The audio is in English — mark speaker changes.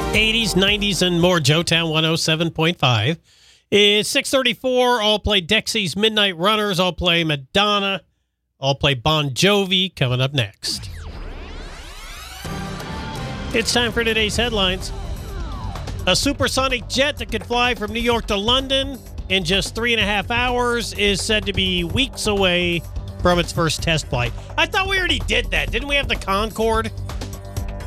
Speaker 1: 80s, 90s, and more. Joetown 107.5. It's 6:34. I'll play Dexy's Midnight Runners. I'll play Madonna. I'll play Bon Jovi coming up next. It's time for today's headlines. A supersonic jet that could fly from New York to London in just 3.5 hours is said to be weeks away from its first test flight. I thought we already did that. Didn't we have the Concorde?